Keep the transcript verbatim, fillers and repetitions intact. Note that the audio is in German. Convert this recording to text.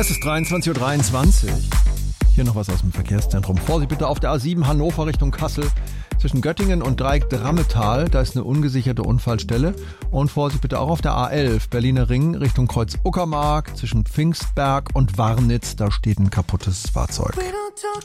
Es ist dreiundzwanzig Uhr dreiundzwanzig. Hier noch was aus dem Verkehrszentrum. Vorsicht bitte auf der A sieben Hannover Richtung Kassel. Zwischen Göttingen und Dreieck-Drammetal, da ist eine ungesicherte Unfallstelle. Und Vorsicht bitte auch auf der A elf Berliner Ring Richtung Kreuz Uckermark. Zwischen Pfingstberg und Warnitz, da steht ein kaputtes Fahrzeug.